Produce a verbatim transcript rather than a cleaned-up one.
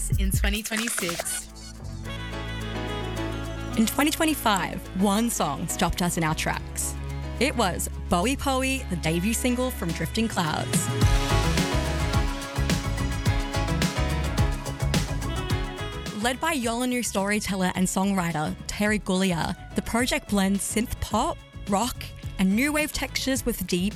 charts in twenty twenty-six. In twenty twenty-five, one song stopped us in our tracks. It was Bowie Powie, the debut single from Drifting Clouds. Led by Yolanu storyteller and songwriter Terry Gullier, the project blends synth pop, rock, and new wave textures with deep